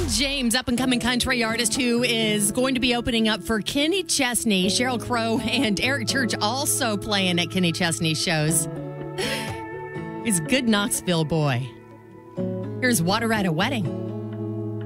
James, up-and-coming country artist who is going to be opening up for Kenny Chesney. Sheryl Crow and Eric Church also playing at Kenny Chesney shows. He's a good Knoxville boy. Here's Water at a Wedding.